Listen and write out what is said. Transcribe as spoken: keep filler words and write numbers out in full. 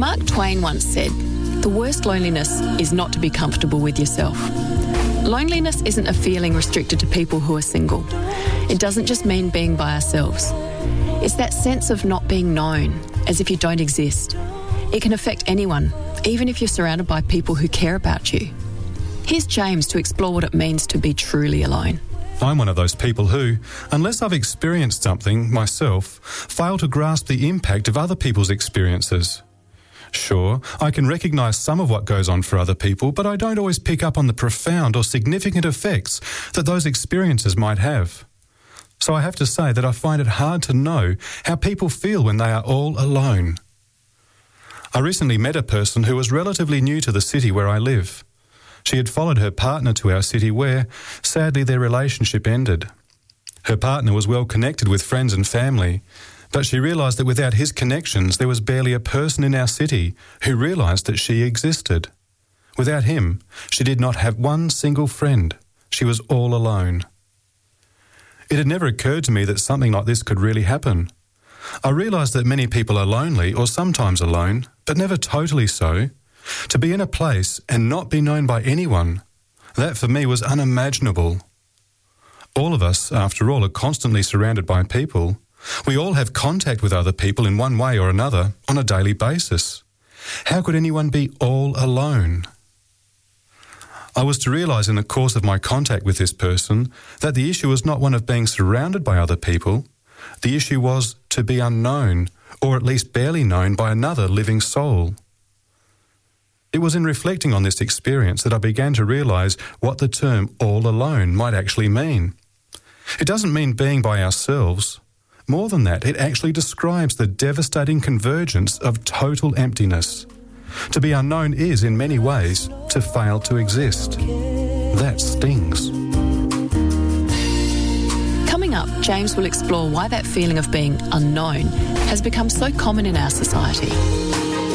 Mark Twain once said, "The worst loneliness is not to be comfortable with yourself." Loneliness isn't a feeling restricted to people who are single. It doesn't just mean being by ourselves. It's that sense of not being known, as if you don't exist. It can affect anyone, even if you're surrounded by people who care about you. Here's James to explore what it means to be truly alone. I'm one of those people who, unless I've experienced something myself, fail to grasp the impact of other people's experiences. Sure, I can recognise some of what goes on for other people, but I don't always pick up on the profound or significant effects that those experiences might have. So I have to say that I find it hard to know how people feel when they are all alone. I recently met a person who was relatively new to the city where I live. She had followed her partner to our city where, sadly, their relationship ended. Her partner was well connected with friends and family, but she realised that without his connections there was barely a person in our city who realised that she existed. Without him, she did not have one single friend. She was all alone. It had never occurred to me that something like this could really happen. I realised that many people are lonely or sometimes alone, but never totally so. To be in a place and not be known by anyone, that for me was unimaginable. All of us, after all, are constantly surrounded by people. We all have contact with other people in one way or another on a daily basis. How could anyone be all alone? I was to realise in the course of my contact with this person that the issue was not one of being surrounded by other people. The issue was to be unknown, or at least barely known by another living soul. It was in reflecting on this experience that I began to realise what the term all alone might actually mean. It doesn't mean being by ourselves. More than that, it actually describes the devastating convergence of total emptiness. To be unknown is, in many ways, to fail to exist. That stings. Coming up, James will explore why that feeling of being unknown has become so common in our society.